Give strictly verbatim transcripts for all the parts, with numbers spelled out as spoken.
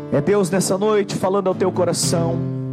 É Deus nessa noite falando ao teu coração.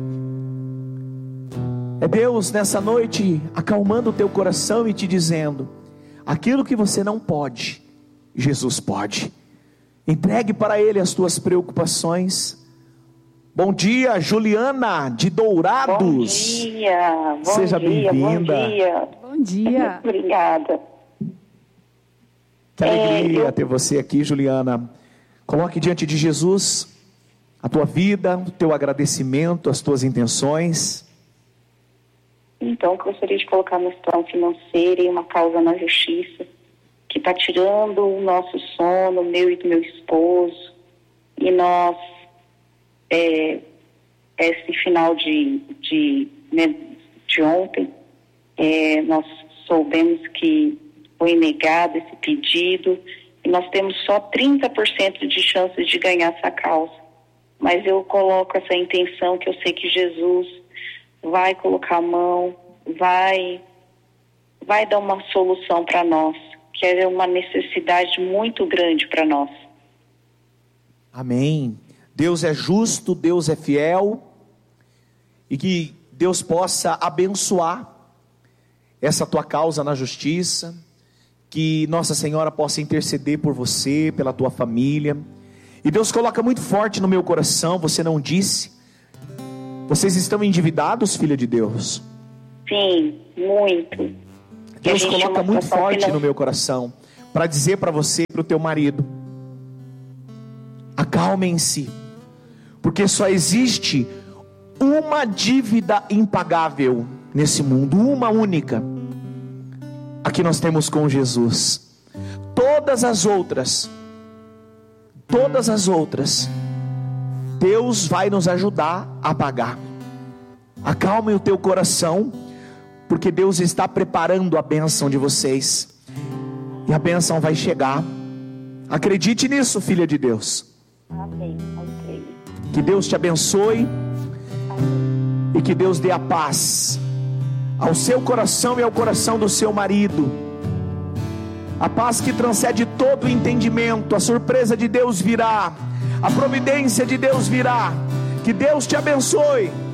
É Deus nessa noite acalmando o teu coração e te dizendo: aquilo que você não pode, Jesus pode. Entregue para Ele as tuas preocupações. Bom dia, Juliana de Dourados. Bom dia, bom Seja dia, bem-vinda. Bom dia. Bom dia. Obrigada. Que alegria É, eu... ter você aqui, Juliana. Coloque diante de Jesus a tua vida, o teu agradecimento, as tuas intenções. Então, eu gostaria de colocar uma situação financeira e uma causa na justiça que está tirando o nosso sono, meu e do meu esposo. E nós, é, esse final de, de, né, de ontem, é, nós soubemos que foi negado esse pedido e nós temos só trinta por cento de chances de ganhar essa causa. Mas eu coloco essa intenção que eu sei que Jesus vai colocar a mão, vai, vai dar uma solução para nós, que é uma necessidade muito grande para nós. Amém. Deus é justo, Deus é fiel, e que Deus possa abençoar essa tua causa na justiça, que Nossa Senhora possa interceder por você, pela tua família. E Deus coloca muito forte no meu coração, você não disse, vocês estão endividados, filha de Deus? Sim, muito. Deus coloca muito forte finan... no meu coração, para dizer para você e para o teu marido: acalmem-se, porque só existe uma dívida impagável nesse mundo, uma única, a que nós temos com Jesus. Todas as outras, todas as outras, Deus vai nos ajudar a pagar. Acalme o teu coração, porque Deus está preparando a bênção de vocês, e a bênção vai chegar. Acredite nisso, filha de Deus. Amém. Amém. Que Deus te abençoe, e que Deus dê a paz ao seu coração e ao coração do seu marido, a paz que transcende todo o entendimento. A surpresa de Deus virá, a providência de Deus virá. Que Deus te abençoe.